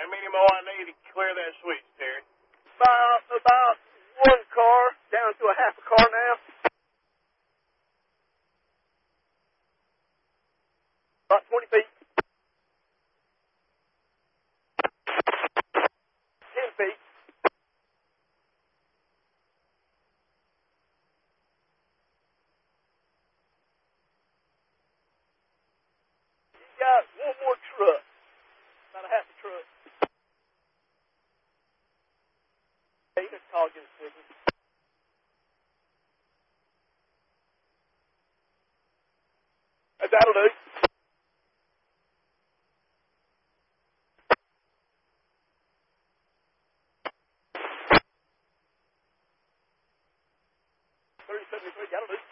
How many more I need to clear that switch, Terry? About one car, down to a half a car now. About 20 feet. 10 feet. You got one more truck. About a half a truck. Hey, you can call, get a signal. That'll do. That'll do.